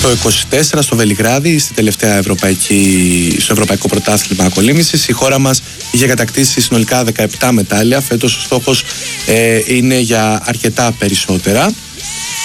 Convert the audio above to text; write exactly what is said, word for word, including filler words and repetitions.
Το είκοσι τέσσερα στο Βελιγράδι, στη τελευταία ευρωπαϊκή, στο Ευρωπαϊκό Πρωτάθλημα Ακολύμησης, η χώρα μας είχε κατακτήσει συνολικά δεκαεπτά μετάλλια. Φέτος ο στόχος ε, είναι για αρκετά περισσότερα.